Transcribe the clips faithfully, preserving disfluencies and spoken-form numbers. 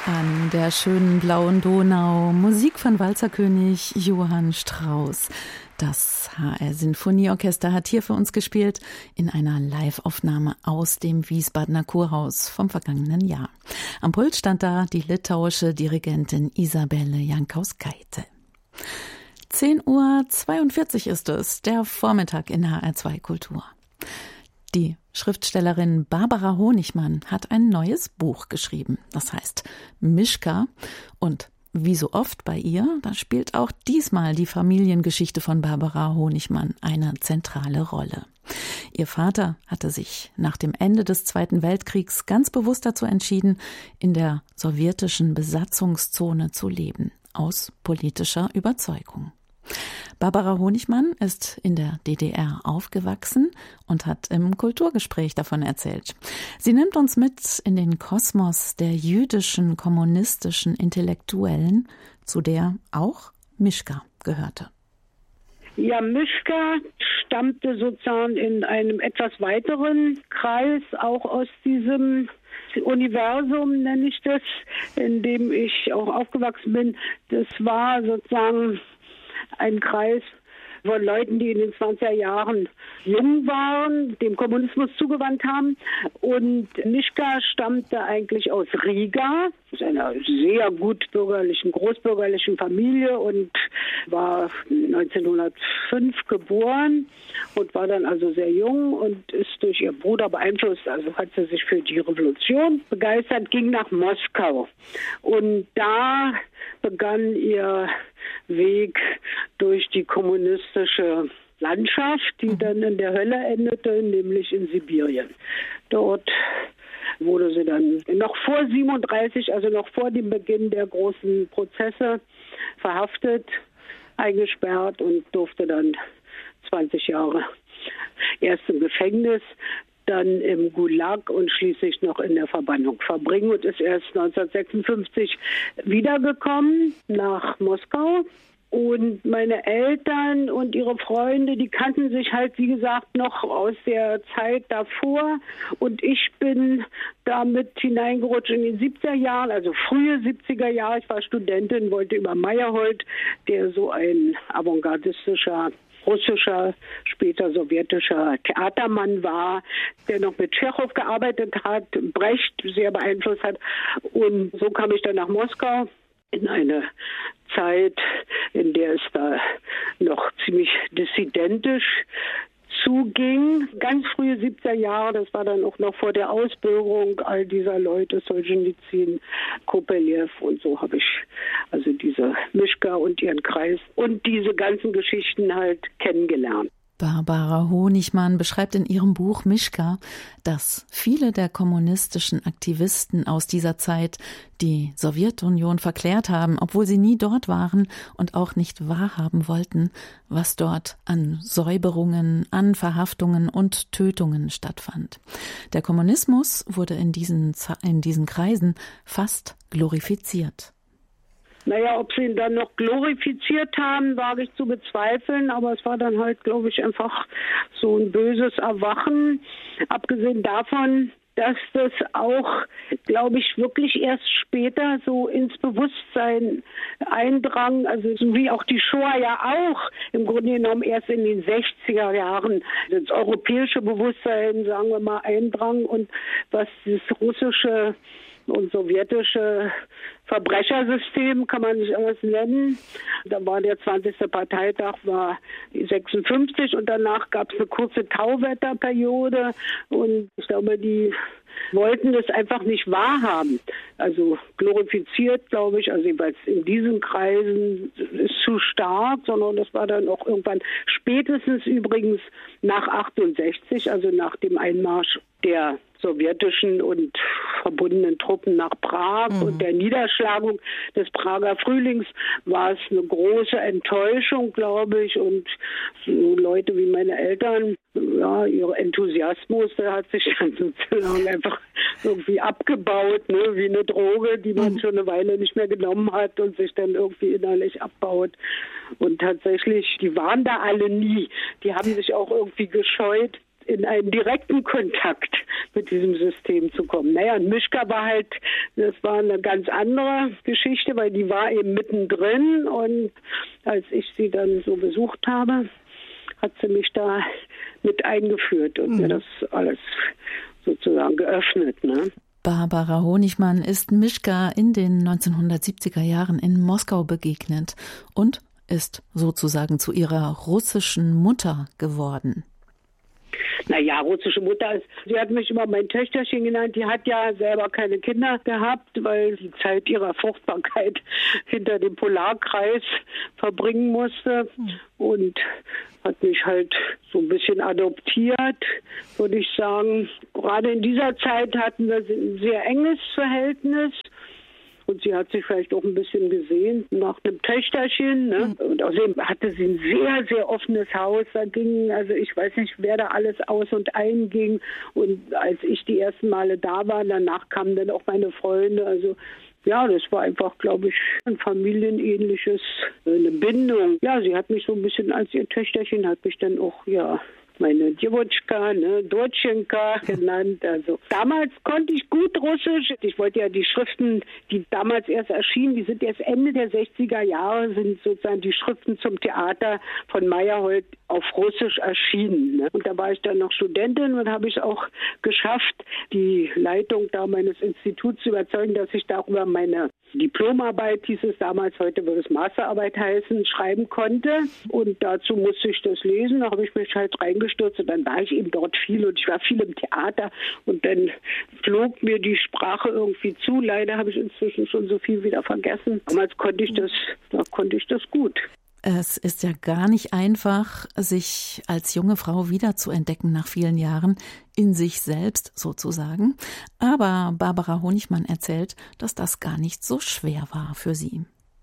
An der schönen blauen Donau, Musik von Walzerkönig Johann Strauss. Das H R-Sinfonieorchester hat hier für uns gespielt in einer Live-Aufnahme aus dem Wiesbadener Kurhaus vom vergangenen Jahr. Am Pult stand da die litauische Dirigentin Isabelle Jankauskaite. zehn Uhr zweiundvierzig ist es, der Vormittag in H R zwei Kultur. Die Schriftstellerin Barbara Honigmann hat ein neues Buch geschrieben. Das heißt Mischka. Und wie so oft bei ihr, da spielt auch diesmal die Familiengeschichte von Barbara Honigmann eine zentrale Rolle. Ihr Vater hatte sich nach dem Ende des Zweiten Weltkriegs ganz bewusst dazu entschieden, in der sowjetischen Besatzungszone zu leben, aus politischer Überzeugung. Barbara Honigmann ist in der D D R aufgewachsen und hat im Kulturgespräch davon erzählt. Sie nimmt uns mit in den Kosmos der jüdischen kommunistischen Intellektuellen, zu der auch Mischka gehörte. Ja, Mischka stammte sozusagen in einem etwas weiteren Kreis, auch aus diesem Universum, nenne ich das, in dem ich auch aufgewachsen bin. Das war sozusagen ein Kreis von Leuten, die in den zwanziger Jahren jung waren, dem Kommunismus zugewandt haben. Und Mischka stammte eigentlich aus Riga, aus einer sehr gut bürgerlichen, großbürgerlichen Familie und war neunzehnhundertfünf geboren und war dann also sehr jung und ist durch ihren Bruder beeinflusst. Also hat sie sich für die Revolution begeistert, ging nach Moskau. Und da begann ihr Weg durch die kommunistische Landschaft, die dann in der Hölle endete, nämlich in Sibirien. Dort wurde sie dann noch vor siebenunddreißig, also noch vor dem Beginn der großen Prozesse, verhaftet, eingesperrt und durfte dann zwanzig Jahre erst im Gefängnis, dann im Gulag und schließlich noch in der Verbannung verbringen und ist erst neunzehnhundertsechsundfünfzig wiedergekommen nach Moskau. Und meine Eltern und ihre Freunde, die kannten sich halt, wie gesagt, noch aus der Zeit davor. Und ich bin damit hineingerutscht in den siebziger Jahren, also frühe siebziger Jahre. Ich war Studentin, wollte über Meyerhold, der so ein avantgardistischer russischer, später sowjetischer Theatermann war, der noch mit Tschechow gearbeitet hat, Brecht sehr beeinflusst hat. Und so kam ich dann nach Moskau in eine Zeit, in der es da noch ziemlich dissidentisch zuging. Ganz frühe siebziger Jahre, das war dann auch noch vor der Ausbildung all dieser Leute, Solzhenitsyn, Kopeljew und so habe ich also diese Mischka und ihren Kreis und diese ganzen Geschichten halt kennengelernt. Barbara Honigmann beschreibt in ihrem Buch Mischka, dass viele der kommunistischen Aktivisten aus dieser Zeit die Sowjetunion verklärt haben, obwohl sie nie dort waren und auch nicht wahrhaben wollten, was dort an Säuberungen, an Verhaftungen und Tötungen stattfand. Der Kommunismus wurde in diesen, in diesen Kreisen fast glorifiziert. Naja, ob sie ihn dann noch glorifiziert haben, wage ich zu bezweifeln, aber es war dann halt, glaube ich, einfach so ein böses Erwachen. Abgesehen davon, dass das auch, glaube ich, wirklich erst später so ins Bewusstsein eindrang, also wie auch die Shoah ja auch im Grunde genommen erst in den sechziger Jahren ins europäische Bewusstsein, sagen wir mal, eindrang und was das russische und sowjetische Verbrechersystem, kann man nicht anders nennen. Da war der zwanzigste Parteitag, war sechsundfünfzig und danach gab es eine kurze Tauwetterperiode und ich glaube, die wollten das einfach nicht wahrhaben. Also glorifiziert, glaube ich, also jeweils in diesen Kreisen ist zu stark, sondern das war dann auch irgendwann spätestens übrigens nach achtundsechzig, also nach dem Einmarsch der sowjetischen und verbundenen Truppen nach Prag mhm. und der Niederschlagung des Prager Frühlings war es eine große Enttäuschung, glaube ich, und so Leute wie meine Eltern, ja, ihr Enthusiasmus, der hat sich dann sozusagen einfach irgendwie abgebaut, ne, wie eine Droge, die man mhm. schon eine Weile nicht mehr genommen hat und sich dann irgendwie innerlich abbaut. Und tatsächlich, die waren da alle nie. Die haben sich auch irgendwie gescheut, in einen direkten Kontakt mit diesem System zu kommen. Naja, und Mischka war halt, das war eine ganz andere Geschichte, weil die war eben mittendrin und als ich sie dann so besucht habe, hat sie mich da mit eingeführt und mhm. mir das alles sozusagen geöffnet, ne? Barbara Honigmann ist Mischka in den neunzehnhundertsiebziger Jahren in Moskau begegnet und ist sozusagen zu ihrer russischen Mutter geworden. Naja, russische Mutter ist, sie hat mich immer mein Töchterchen genannt, die hat ja selber keine Kinder gehabt, weil die Zeit ihrer Fruchtbarkeit hinter dem Polarkreis verbringen musste und hat mich halt so ein bisschen adoptiert, würde ich sagen. Gerade in dieser Zeit hatten wir ein sehr enges Verhältnis. Und sie hat sich vielleicht auch ein bisschen gesehen nach einem Töchterchen. Ne? Mhm. Und außerdem hatte sie ein sehr, sehr offenes Haus. Da ging, also ich weiß nicht, wer da alles aus und einging. Und als ich die ersten Male da war, danach kamen dann auch meine Freunde. Also ja, das war einfach, glaube ich, ein familienähnliches, eine Bindung. Ja, sie hat mich so ein bisschen als ihr Töchterchen, hat mich dann auch, ja, meine Djevotschka, ne, Dortchenka genannt. Also damals konnte ich gut Russisch. Ich wollte ja die Schriften, die damals erst erschienen, die sind erst Ende der sechziger Jahre, sind sozusagen die Schriften zum Theater von Meyerhold auf Russisch erschienen. Ne? Und da war ich dann noch Studentin und habe ich auch geschafft, die Leitung da meines Instituts zu überzeugen, dass ich darüber meine Diplomarbeit, hieß es damals, heute würde es Masterarbeit heißen, schreiben konnte. Und dazu musste ich das lesen. Da habe ich mich halt reingestürzt und dann war ich eben dort viel und ich war viel im Theater und dann flog mir die Sprache irgendwie zu. Leider habe ich inzwischen schon so viel wieder vergessen. Damals konnte ich das, da konnte ich das gut. Es ist ja gar nicht einfach, sich als junge Frau wiederzuentdecken nach vielen Jahren, in sich selbst sozusagen. Aber Barbara Honigmann erzählt, dass das gar nicht so schwer war für sie.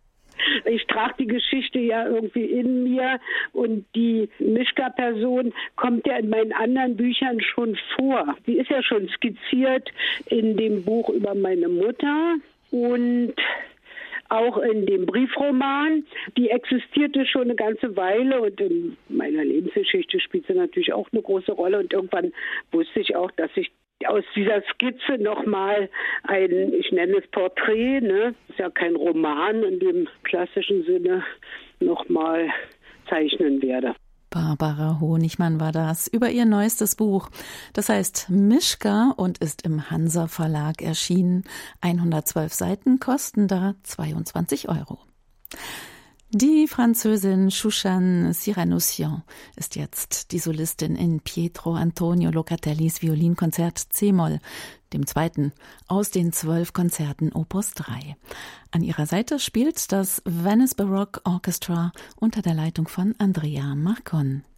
Ich trage die Geschichte ja irgendwie in mir und die Mischka-Person kommt ja in meinen anderen Büchern schon vor. Die ist ja schon skizziert in dem Buch über meine Mutter und auch in dem Briefroman. Die existierte schon eine ganze Weile und in meiner Lebensgeschichte spielt sie natürlich auch eine große Rolle. Und irgendwann wusste ich auch, dass ich aus dieser Skizze nochmal ein, ich nenne es Porträt, ne, ist ja kein Roman in dem klassischen Sinne, nochmal zeichnen werde. Barbara Honigmann war das über ihr neuestes Buch. Das heißt Mischka und ist im Hansa Verlag erschienen. hundertzwölf Seiten kosten da zweiundzwanzig Euro. Die Französin Shushan Cyranoussian ist jetzt die Solistin in Pietro Antonio Locatellis Violinkonzert C-Moll, dem zweiten aus den zwölf Konzerten Opus drei. An ihrer Seite spielt das Venice Baroque Orchestra unter der Leitung von Andrea Marcon.